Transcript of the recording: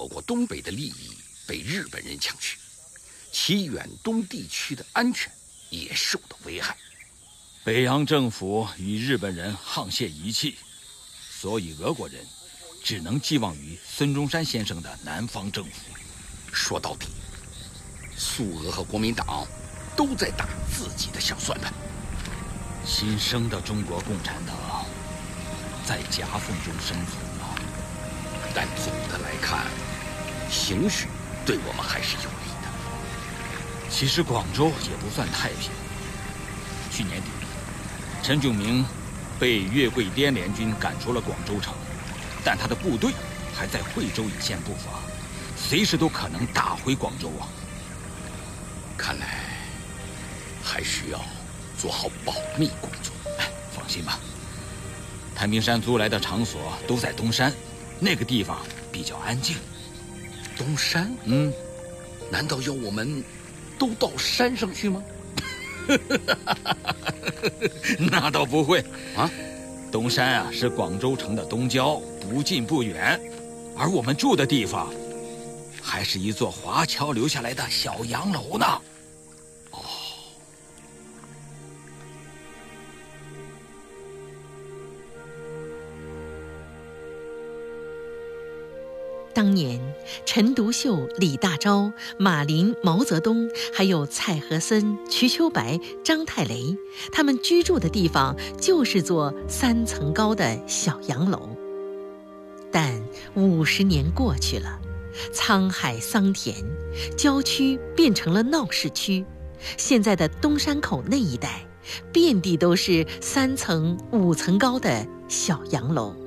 我国东北的利益被日本人抢去，其远东地区的安全也受到危害。 北洋政府与日本人沆瀣一气，所以俄国人只能寄望于孙中山先生的南方政府。 说到底，苏俄和国民党都在打自己的小算盘。 新生的中国共产党在夹缝中生存了， 但总的来看，形势对我们还是有利的。 其实广州也不算太平。去年底，陈炯明被岳桂滇联军赶出了广州城，但他的部队还在惠州一线布防，随时都可能打回广州啊。 看来还需要做好保密工作。 放心吧，太平山租来的场所都在东山，那个地方比较安静。 东山？难道要我们都到山上去吗？ 那倒不会啊。 东山啊是广州城的东郊，不近不远，而我们住的地方还是一座华侨留下来的小洋楼呢。 当年，陈独秀、李大钊、马林、毛泽东，还有蔡和森、瞿秋白、张太雷，他们居住的地方就是座3层高的小洋楼。但50年过去了，沧海桑田，郊区变成了闹市区，现在的东山口那一带，遍地都是3层、5层高的小洋楼。